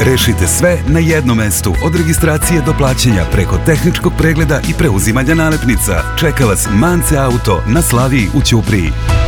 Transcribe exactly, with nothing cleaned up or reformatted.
Rešite sve na jednom mestu, od registracije do plaćanja preko tehničkog pregleda i preuzimanja nalepnica. Čeka vas Mance Auto na Slaviji u Ćupriji.